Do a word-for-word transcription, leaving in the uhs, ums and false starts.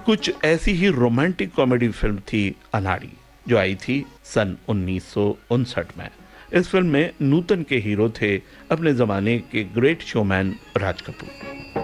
कुछ ऐसी ही romantic comedy film थी अनाड़ी, जो आई थी सन उन्नीस सौ उनसठ में। इस फिल्म में नूतन के हीरो थे अपने जमाने के ग्रेट शोमैन राज कपूर।